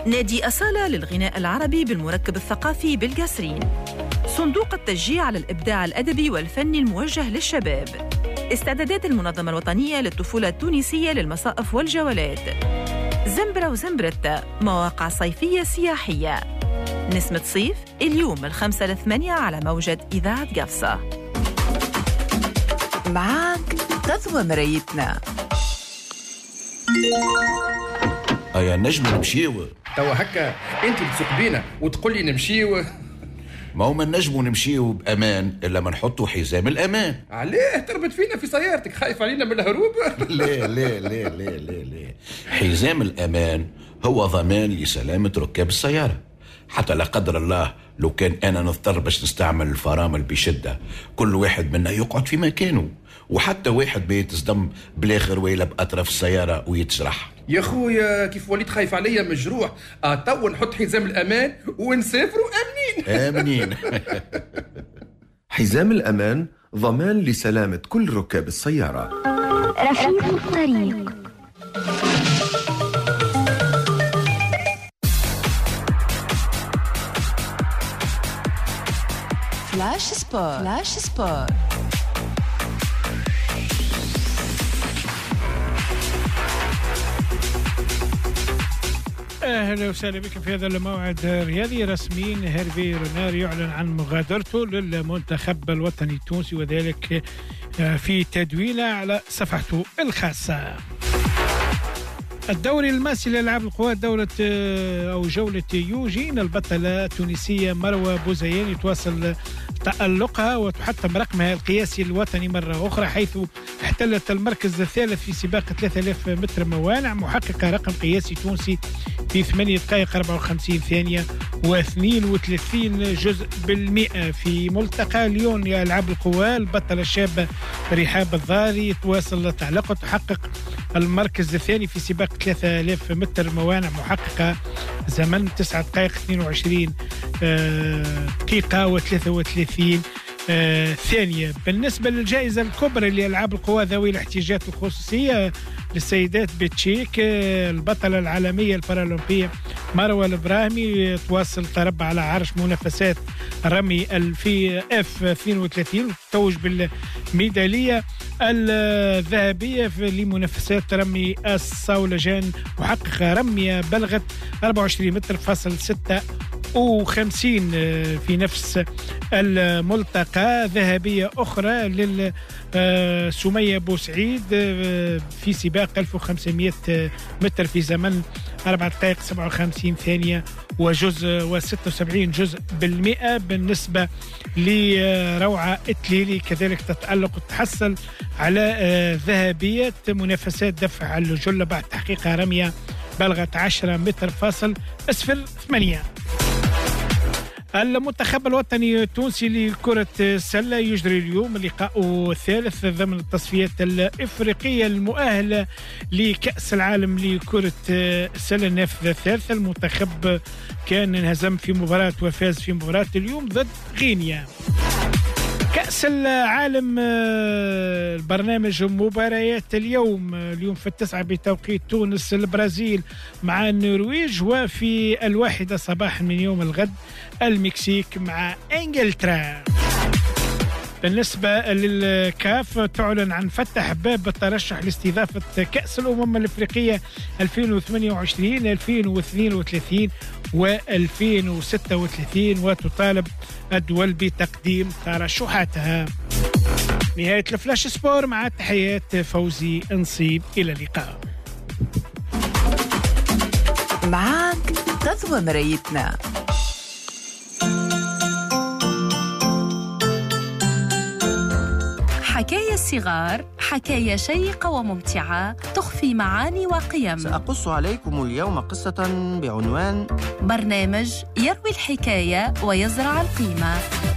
نادي أصالة للغناء العربي بالمركب الثقافي بالقصرين. صندوق التشجيع على الإبداع الأدبي والفني الموجه للشباب. استعدادات المنظمة الوطنية للطفولة التونسية للمصائف والجولات. زنبرة وزنبرتة، مواقع صيفية سياحية. نسمة صيف اليوم من 5 ل 8 على موجة إذاعة قفصة. معاك غزوة مرايتنا. يا نجم نمشيو توا هكا انت تسوق بينا وتقول لي نمشيو. ما هو ما نجمو نمشيو بأمان إلا ما نحطوا حزام الأمان. عليه تربط فينا في سيارتك؟ خايف علينا من الهروب؟ لا لا لا لا لا لا، حزام الأمان هو ضمان لسلامة ركاب السيارة. حتى لا قدر الله لو كان أنا نضطر باش نستعمل الفرامل بشدة، كل واحد منا يقعد في مكانه، وحتى واحد بيتصدم بالآخر ويلا بأطراف السيارة ويتجرح. يا خويا كيف وليت خايف عليا مجروح. تو نحط حزام الأمان ونسافروا آمنين. آمنين. حزام الأمان ضمان لسلامة كل ركاب السيارة. رفيق الطريق. فلاش سبور. فلاش سبور. أهلا وسهلا بكم في هذا الموعد الرياضي. رسميا هيرفي رونار يعلن عن مغادرته للمنتخب الوطني التونسي، وذلك في تدوينه على صفحته الخاصة. الدوري الماسي لألعاب القوى دولة أو جولة يوجين، البطلة التونسية مروى بوزيان تواصل تألقها وتحطم رقمها القياسي الوطني مرة أخرى، حيث احتلت المركز الثالث في سباق 3000 متر موانع، محققة رقم قياسي تونسي في 8 دقائق 54 ثانية و32 جزء بالمئة. في ملتقى ليون لألعاب القوى، البطلة الشابة رحاب الضاري تواصل تألقها، تحقق المركز الثاني في سباق 3000 متر موانع، محققة زمن 9 دقائق 22 دقيقة و33 ثانية. بالنسبة للجائزة الكبرى لألعاب القوى ذوي الاحتياجات الخصوصية للسيدات بتشيك، البطلة العالمية البارالمبية مروى الإبراهيمي تواصل تربع على عرش منافسات رمي في F32 وتتوج بالميدالية الذهبية لمنافسات رمي الصولجان، محققة رمية بلغت 24 متر فاصل 56 في نفس الملتقى. ذهبية أخرى للسمية بوسعيد في سباق 1500 متر في زمن 4 دقائق 57 ثانية وجزء و76 جزء بالمئة. بالنسبة لروعة إتليلي كذلك تتألق وتحصل على ذهبية منافسات دفع الجلة بعد تحقيقها رمية بلغت 10 متر فاصل أسفل 8. المنتخب الوطني التونسي لكرة السلة يجري اليوم لقاءه الثالث ضمن التصفيات الإفريقية المؤهلة لكأس العالم لكرة السلة النافذة الثالثة. المنتخب كان انهزم في مباراة وفاز في مباراة اليوم ضد غينيا. كأس العالم البرنامج مباريات اليوم في 9 بتوقيت تونس البرازيل مع النرويج، وفي 1 صباحا من يوم الغد المكسيك مع انجلترا. بالنسبة للكاف تعلن عن فتح باب الترشح لاستضافة كأس الأمم الأفريقية 2028 2032 و2036 وتطالب الدول بتقديم ترشحاتها. نهاية الفلاش سبور مع تحيات فوزي نصيب، إلى اللقاء. معاك غزوة مرايتنا. حكاية الصغار، حكاية شيقة وممتعة تخفي معاني وقيم. سأقص عليكم اليوم قصة بعنوان برنامج يروي الحكاية ويزرع القيمة.